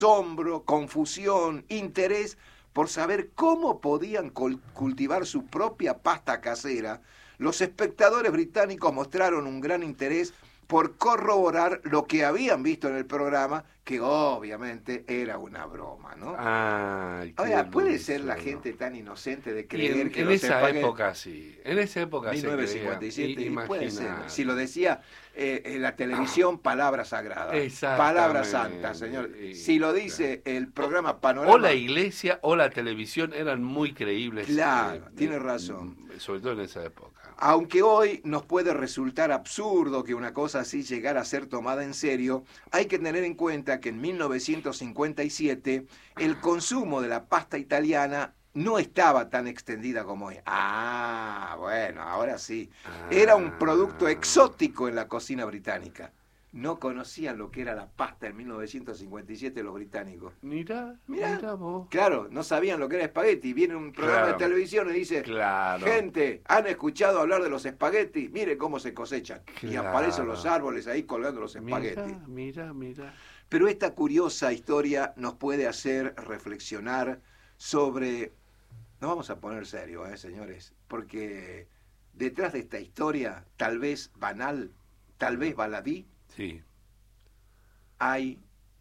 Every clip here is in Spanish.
asombro, confusión, interés por saber cómo podían cultivar su propia pasta casera, los espectadores británicos mostraron un gran interés por corroborar lo que habían visto en el programa, que obviamente era una broma, ¿no? Ay, qué Ahora, ¿puede dulce, ser la ¿no? gente tan inocente de Y creer que en los esa espaguetis... época sí, en esa época se creía. 1957, y puede ser, Imagina. si lo decía la televisión, palabra sagrada, palabra santa, señor. Si lo dice el programa Panorama... O la iglesia o la televisión eran muy creíbles. Claro, tiene razón. Sobre todo en esa época. Aunque hoy nos puede resultar absurdo que una cosa así llegara a ser tomada en serio, hay que tener en cuenta que en 1957 el consumo de la pasta italiana no estaba tan extendida como hoy. Ah, bueno, ahora sí. Era un producto exótico en la cocina británica. No conocían lo que era la pasta en 1957 los británicos. Mirá vos. Claro, no sabían lo que era espagueti. Viene un programa de televisión y dice, gente, ¿han escuchado hablar de los espaguetis? Mire cómo se cosechan. Y aparecen los árboles ahí colgando los espaguetis. Mirá. Pero esta curiosa historia nos puede hacer reflexionar sobre... Nos vamos a poner serios, señores, porque detrás de esta historia, tal vez banal, tal vez baladí, sí, hay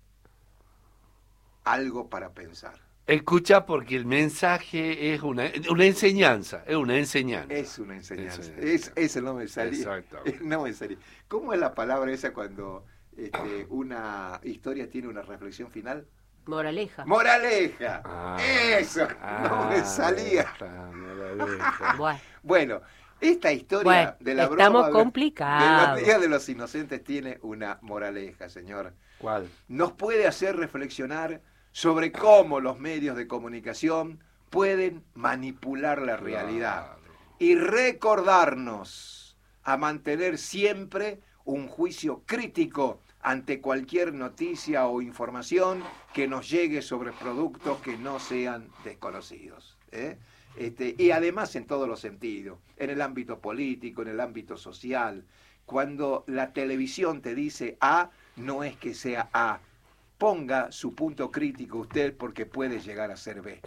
algo para pensar. Escucha, porque el mensaje es una enseñanza, es una enseñanza. Es una enseñanza. Ese no me salía. Exactamente. No me salía. ¿Cómo es la palabra esa cuando una historia tiene una reflexión final? Moraleja. ¡Moraleja! ¡Eso! No me salía. Bueno, esta historia de la broma estamos complicados. de los días de los inocentes tiene una moraleja, señor. ¿Cuál? Nos puede hacer reflexionar sobre cómo los medios de comunicación pueden manipular la realidad y recordarnos a mantener siempre un juicio crítico ante cualquier noticia o información que nos llegue sobre productos que no sean desconocidos. Y además en todos los sentidos, en el ámbito político, en el ámbito social. Cuando la televisión te dice A, no es que sea A. Ponga su punto crítico usted porque puede llegar a ser B.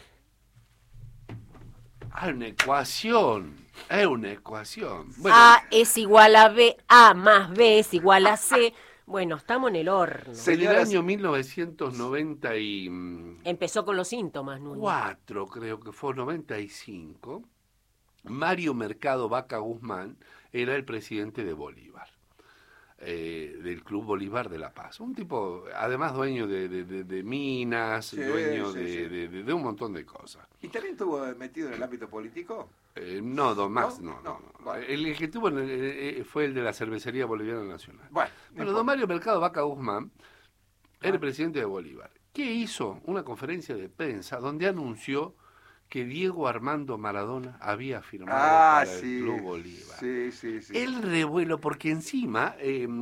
Una ecuación. Es una ecuación. Bueno, A es igual a B, A más B es igual a C. Bueno, estamos en el horno. En el año 1994, empezó con los síntomas, ¿no? Creo que fue 95, Mario Mercado Vaca Guzmán era el presidente de Bolívar, del Club Bolívar de La Paz. Un tipo, además, dueño de minas, dueño de un montón de cosas. ¿Y también estuvo metido en el ámbito político? No, don Max, no. Vale. El que estuvo fue el de la Cervecería Boliviana Nacional. Bueno, don Mario Mercado Vaca Guzmán era el presidente de Bolívar. ¿Qué hizo? Una conferencia de prensa donde anunció que Diego Armando Maradona había firmado para el Club Bolívar. Sí. El revuelo, porque encima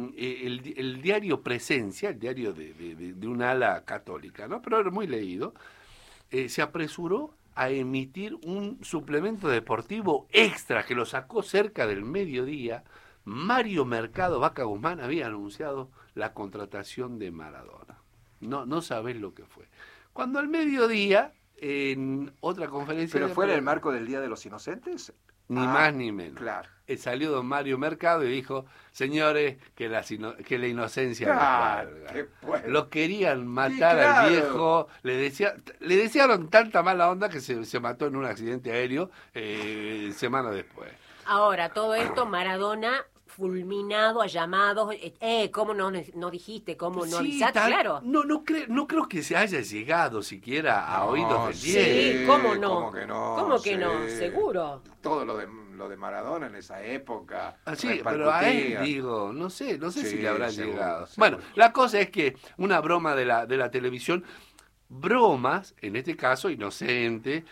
el diario Presencia, el diario de una ala católica, ¿no? Pero era muy leído, se apresuró a emitir un suplemento deportivo extra que lo sacó cerca del mediodía. Mario Mercado Vaca Guzmán había anunciado la contratación de Maradona. No sabés lo que fue. Cuando al mediodía, en otra conferencia... ¿Pero fue en el marco del Día de los Inocentes? Ni más ni menos. Claro. Salió don Mario Mercado y dijo, señores, que la inocencia es larga. Lo querían matar al viejo, le desearon tanta mala onda que se mató en un accidente aéreo semana después. Ahora, todo esto, Maradona fulminado a llamados, ¿cómo no dijiste? ¿Cómo no avisaste? Claro. No creo que se haya llegado siquiera a oídos del Sí, viejo. ¿cómo no? ¿Cómo que no? ¿Cómo que no? Seguro. Todo lo de Maradona en esa época. Sí, pero a él digo, no sé si le habrá llegado. Seguro. Bueno, la cosa es que una broma de la televisión, bromas, en este caso inocente,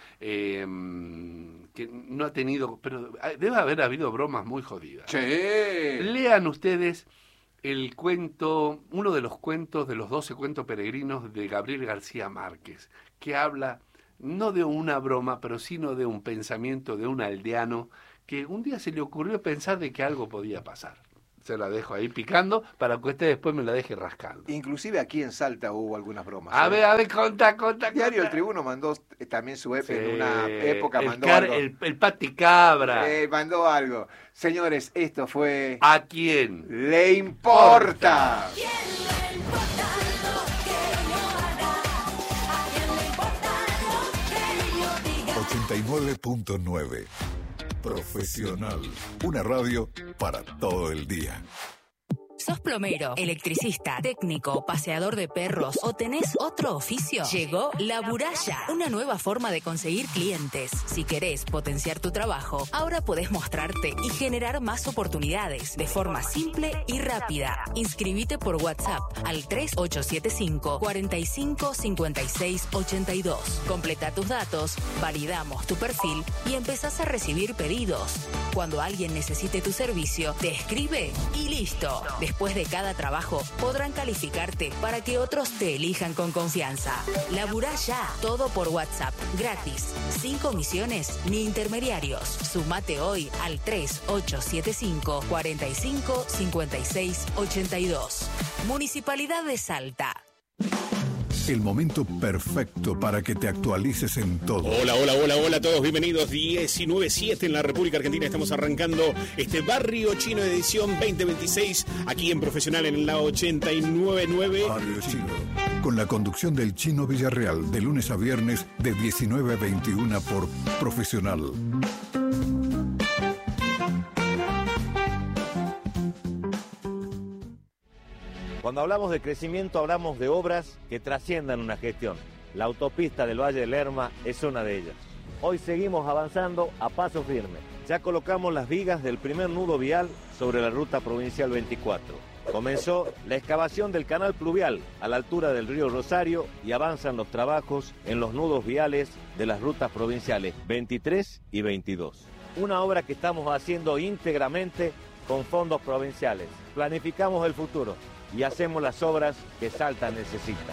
que no ha tenido, pero debe haber habido bromas muy jodidas. Sí. Lean ustedes el cuento, uno de los cuentos de los 12 cuentos peregrinos de Gabriel García Márquez, que habla no de una broma, pero sino de un pensamiento de un aldeano que un día se le ocurrió pensar de que algo podía pasar. Se la dejo ahí picando para que usted después me la deje rascando. Inclusive aquí en Salta hubo algunas bromas. A ver, contá. Diario El Tribuno mandó también en una época mandó algo. El Pati Cabra. Mandó algo. Señores, esto fue... ¿A quién le importa? 89.9 Profesional. Una radio para todo el día. ¿Sos plomero, electricista, técnico, paseador de perros o tenés otro oficio? Llegó La Buralla, una nueva forma de conseguir clientes. Si querés potenciar tu trabajo, ahora podés mostrarte y generar más oportunidades de forma simple y rápida. Inscribite por WhatsApp al 3875 45 56 82. Completa tus datos, validamos tu perfil y empezás a recibir pedidos. Cuando alguien necesite tu servicio, te escribe y listo. Después de cada trabajo, podrán calificarte para que otros te elijan con confianza. Laburá ya, todo por WhatsApp, gratis, sin comisiones ni intermediarios. Sumate hoy al 3875 45 56 82. Municipalidad de Salta. El momento perfecto para que te actualices en todo. Hola a todos, bienvenidos. 19:07 en la República Argentina. Estamos arrancando este Barrio Chino edición 2026 aquí en Profesional en la 89.9. Barrio Chino, con la conducción del Chino Villarreal, de lunes a viernes de 19 a 21 por Profesional. Cuando hablamos de crecimiento, hablamos de obras que trasciendan una gestión. La autopista del Valle del Lerma es una de ellas. Hoy seguimos avanzando a paso firme. Ya colocamos las vigas del primer nudo vial sobre la ruta provincial 24. Comenzó la excavación del canal pluvial a la altura del río Rosario y avanzan los trabajos en los nudos viales de las rutas provinciales 23 y 22. Una obra que estamos haciendo íntegramente con fondos provinciales. Planificamos el futuro y hacemos las obras que Salta necesita.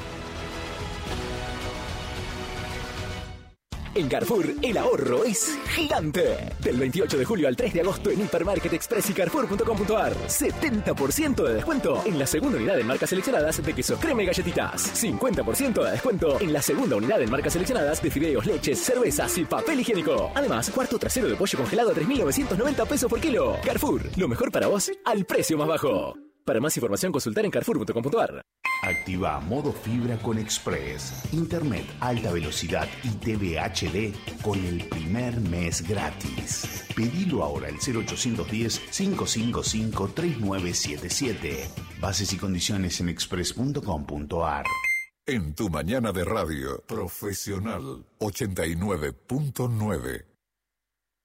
En Carrefour, el ahorro es gigante. Del 28 de julio al 3 de agosto en Hipermarket Express y Carrefour.com.ar. 70% de descuento en la segunda unidad en marcas seleccionadas de queso crema y galletitas. 50% de descuento en la segunda unidad en marcas seleccionadas de fideos, leches, cervezas y papel higiénico. Además, cuarto trasero de pollo congelado a 3.990 pesos por kilo. Carrefour, lo mejor para vos al precio más bajo. Para más información, consultar en Carrefour.com.ar. Activa modo fibra con Express. Internet alta velocidad y TV HD con el primer mes gratis. Pedilo ahora al 0810-555-3977. Bases y condiciones en express.com.ar. En tu mañana de radio, Profesional 89.9.